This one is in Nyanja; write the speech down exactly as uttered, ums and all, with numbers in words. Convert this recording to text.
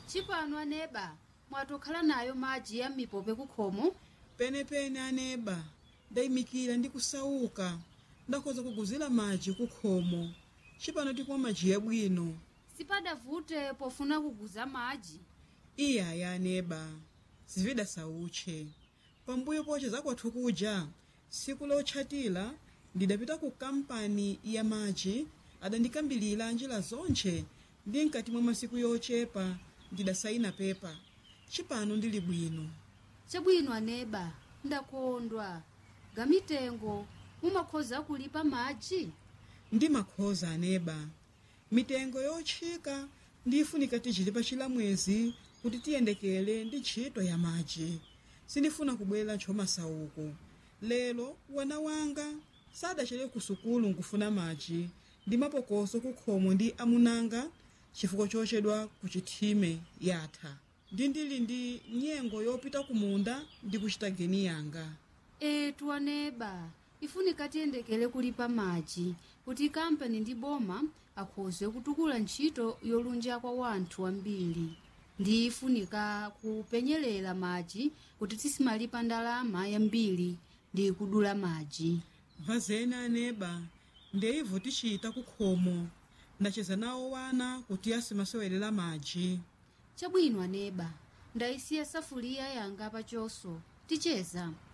Chipano aneba mwatokhala nayo madzi ya mipope kukhomo. penepene aneba ndayimikira ndi kusauka ndakhoza kuguzira madzi kukhomo. Chipano tikumwa madzi yabwino. Sipadavute pofuna kuguza madzi. Iya ya aneba zivida sauche pambuyo poche zakwathu kuja siku lotchatira ndidapita ku kampani ya madzi adandikambilira njira zonche ndi mkati mwa masiku yochepa ndidasaina pepa. Chipano ndili bwino. Chabwino aneba ndakondwa. Gamitengo mumakhoza kulipa madzi. Ndi makhoza aneba mitengo yotchika ndifunika tichilipa chilamwezi kuti tiyendekele ndi ntchito ya madzi. Sindifuna kubwera ntchomasauko. Lero wana wanga sadachere ku sukulu nkufuna madzi ndi mapokoso kukhomo ndi amunanga chifukwa chochedwa ku chithime yatha. Ndi ndili ndi nyengo yopita kumunda ndi kuchita geni yanga. Etu aneba ifunika tiyendekele kulipa madzi kuti kampani ndi boma akhoze kutukula ntchito yolunja kwa wanthu ambiri. Ndi ifunika kupenyerera madzi kuti tisimalipa ndalama yambiri ndi kudula madzi. Vazena aneba ndeivo tichita kukhomo ndacheza nawo wana kuti asimasewelera madzi. Chabwino aneba ndayisiya safuliya yanga pachoso ticheza.